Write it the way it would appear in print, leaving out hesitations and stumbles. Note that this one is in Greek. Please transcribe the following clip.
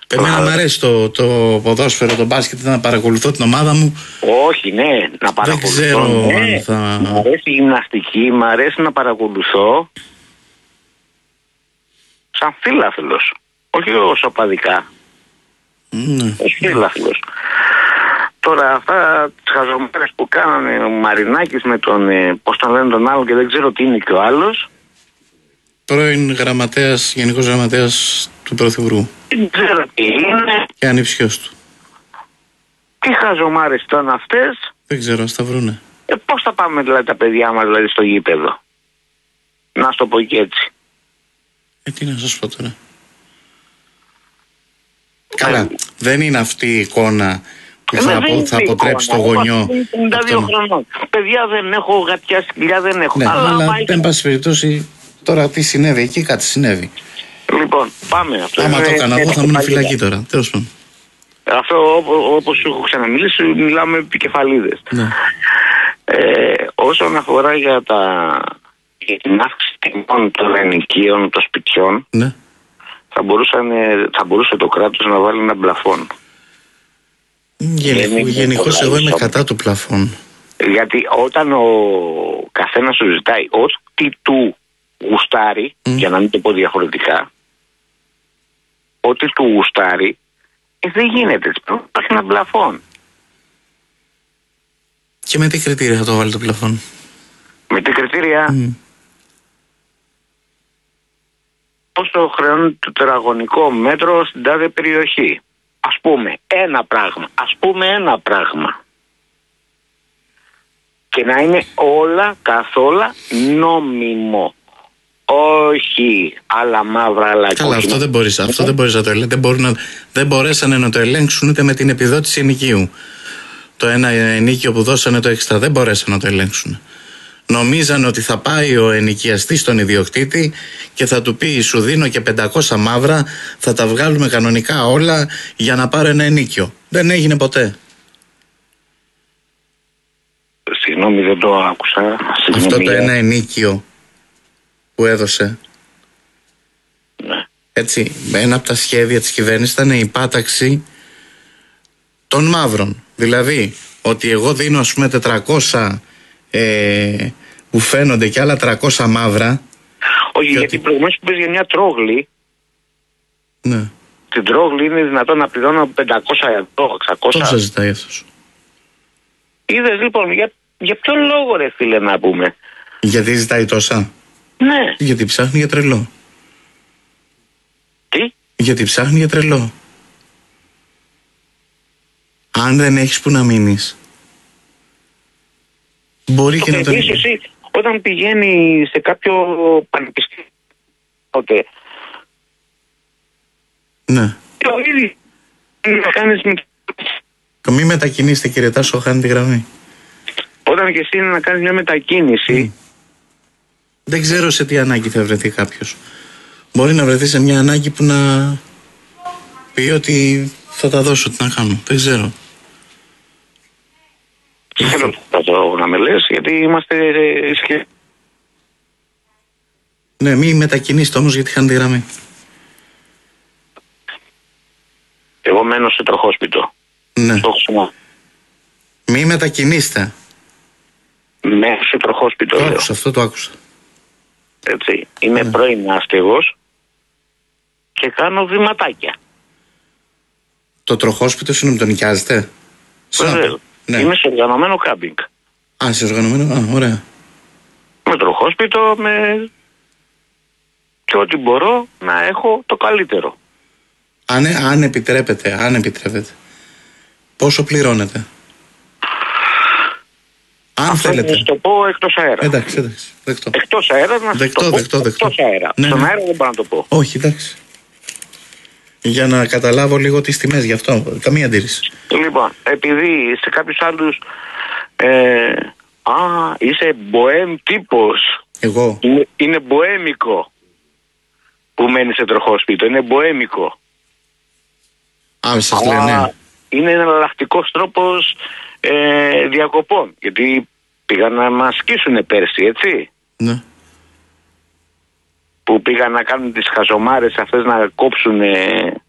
Εμένα μου αρέσει το ποδόσφαιρο, το μπάσκετ, να παρακολουθώ την ομάδα μου. Όχι, ναι, να παρακολουθώ. Δεν ξέρω αν θα... Μ' αρέσει η γυμναστική, μ' αρέσει να παρακολουθώ. Σαν φίλαθλος. Όχι ως οπαδικά. Ως φίλαθλος. Τώρα αυτά τις χαζομέρες που κάνανε ο Μαρινάκης με τον, πώς τον λένε τον άλλο και δεν ξέρω τι είναι και ο άλλος. Πρώην γραμματέας, γενικός γραμματέας του Πρωθυπουργού. Δεν ξέρω τι είναι. Και ανιψιός του. Τι χαζομάρες ήταν αυτές. Δεν ξέρω, ας τα βρούνε. Πώς θα πάμε δηλαδή τα παιδιά μας δηλαδή στο γήπεδο. Να στο πω και έτσι. Τι να σας πω τώρα. Καλά, δεν είναι αυτή η εικόνα που θα αποτρέψει το γονιό. 52 χρονών. Παιδιά δεν έχω, γατιά σκυλιά δεν έχω. Ναι, αλλά εν πάση περιπτώσει τώρα τι συνέβη εκεί, κάτι συνέβη. Λοιπόν, πάμε. Άμα το έκανα εγώ θα ήμουν φυλακή τώρα. Τέλος πάντων. Αυτό όπως σου έχω ξαναμιλήσει, μιλάμε επικεφαλίδες. Ναι. Όσον αφορά για την αύξηση τιμών των ενοικίων, των σπιτιών, ναι, θα μπορούσε το κράτος να βάλει ένα πλαφόν. Γενικώς εγώ είμαι κατά του πλαφόν. Γιατί όταν ο καθένας σου ζητάει ό,τι του γουστάρει, για να μην το πω διαφορετικά, ό,τι του γουστάρει, δεν γίνεται. Υπάρχει ένα πλαφόν. Και με τι κριτήρια θα το βάλει το πλαφόν? Με τι κριτήρια? Πόσο χρεώνει το τετραγωνικό μέτρο στην τάδε περιοχή. Ας πούμε ένα πράγμα. Και να είναι όλα καθόλου νόμιμο. Όχι άλλα μαύρα, άλλα κόκκινα. Καλά, αυτό δεν μπορείς να το ελέγξεις. Δεν μπορέσανε να το ελέγξουν ούτε με την επιδότηση ενοικίου. Το ένα ενοίκιο που δώσανε το έξτρα δεν μπορέσανε να το ελέγξουν. Νομίζανε ότι θα πάει ο ενοικιαστής στον ιδιοκτήτη και θα του πει σου δίνω και 500 μαύρα, θα τα βγάλουμε κανονικά όλα για να πάρω ένα ενοίκιο. Δεν έγινε ποτέ. Συγγνώμη, δεν το άκουσα. Αυτό το ένα ενοίκιο που έδωσε, ναι, έτσι, ένα από τα σχέδια της κυβέρνησης ήταν η πάταξη των μαύρων. Δηλαδή ότι εγώ δίνω ας πούμε 400 που φαίνονται και άλλα 300 μαύρα. Όχι, γιατί προηγουμένως που πες για μια τρόγλη, ναι, την τρόγλη είναι δυνατόν να πληρώνω 500 ευρώ, 600. Τόσα ζητάει αυτός. Είδες λοιπόν, για ποιο λόγο ρε φίλε να πούμε? Γιατί ζητάει τόσα? Ναι. Γιατί ψάχνει για τρελό. Τι? Γιατί ψάχνει για τρελό. Αν δεν έχεις που να μείνεις, μπορεί και να το... Εσύ, όταν πηγαίνει σε κάποιο πανεπιστήμιο, τότε... Ναι. Το ίδιο να κάνεις... Μη μετακινήστε κύριε Τάσο, χάνει τη γραμμή. Όταν και εσύ είναι να κάνεις μια μετακίνηση... Δεν ξέρω σε τι ανάγκη θα βρεθεί κάποιος. Μπορεί να βρεθεί σε μια ανάγκη που να πει ότι θα τα δώσω, τι να κάνω. Δεν ξέρω. Θέλω να με λες, γιατί είμαστε... Ναι, μη μετακινήστε όμως, γιατί χάνει τη γραμμή. Εγώ μένω σε τροχόσπιτο. Ναι. Μη μετακινήστε. Μένω σε τροχόσπιτο. Το άκουσα, αυτό το άκουσα. Έτσι. Είμαι πρώην άστεγος και κάνω βηματάκια. Το τροχόσπιτο σου το νοικιάζετε? Ναι. Είμαι σε οργανωμένο κάμπινγκ. Α, σε οργανωμένο, ωραία. Με τροχόσπιτο, και ό,τι μπορώ να έχω το καλύτερο. Αν επιτρέπετε. Πόσο πληρώνετε? Αν θέλετε. Να σου το πω εκτός αέρα. Εντάξει. Δεκτό. Εκτός αέρα να σου το πω. Εκτός αέρα. Ναι, στον αέρα δεν μπορώ να το πω. Όχι, εντάξει. Για να καταλάβω λίγο τις τιμές, γι' αυτό. Καμία αντίρρηση. Λοιπόν, επειδή σε κάποιους άλλους είσαι μποέμ τύπος. Εγώ. Είναι μποέμικο που μένει σε τροχόσπιτο. Είναι μποέμικο. Σας λένε. Είναι εναλλακτικός τρόπος διακοπών. Γιατί πήγαν να μας σκίσουνε πέρσι, έτσι. Ναι. Που πήγαν να κάνουν τις χαζομάρες αυτές, να κόψουν